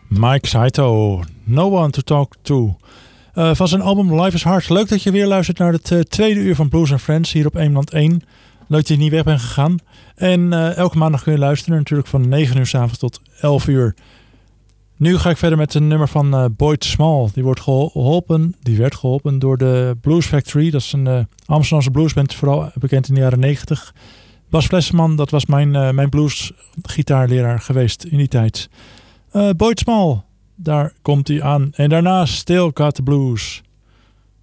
Mike Saito, No One to Talk To. Van zijn album Life is Hard. Leuk dat je weer luistert naar het tweede uur van Blues and Friends hier op Eemland 1. Leuk dat je niet weg bent gegaan. En elke maandag kun je luisteren natuurlijk van 9 uur 's avonds tot 11 uur. Nu ga ik verder met een nummer van Boyd Small. Die werd geholpen door de Blues Factory. Dat is een Amsterdamse bluesband, vooral bekend in de jaren 90. Bas Flesseman, dat was mijn bluesgitaarleraar geweest in die tijd. Boyd Small, daar komt hij aan. En daarna Still Got the Blues.